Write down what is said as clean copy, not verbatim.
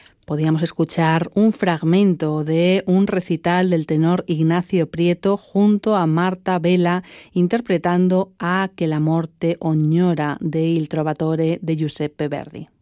Podíamos escuchar un fragmento de un recital del tenor Ignacio Prieto junto a Marta Vela interpretando a Che la morte ognora de Il Trovatore de Giuseppe Verdi.